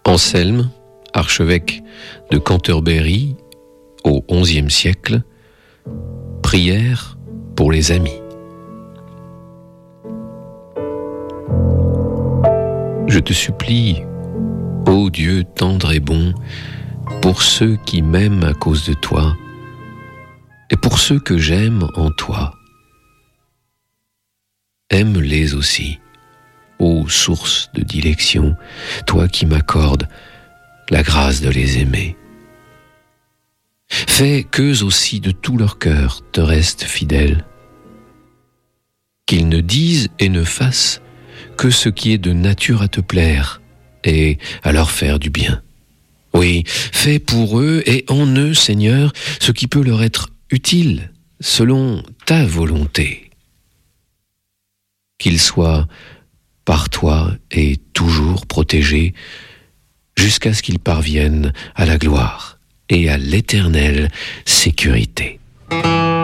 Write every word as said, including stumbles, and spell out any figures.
Anselme, archevêque de Canterbury au onzième siècle, prière pour les amis. Je te supplie, ô Dieu tendre et bon, pour ceux qui m'aiment à cause de toi, et pour ceux que j'aime en toi. Aime-les aussi, ô source de dilection, toi qui m'accordes la grâce de les aimer. Fais qu'eux aussi de tout leur cœur te restent fidèles, qu'ils ne disent et ne fassent que ce qui est de nature à te plaire et à leur faire du bien. Oui, fais pour eux et en eux, Seigneur, ce qui peut leur être utile selon ta volonté. Qu'ils soient par toi et toujours protégés jusqu'à ce qu'ils parviennent à la gloire et à l'éternelle sécurité.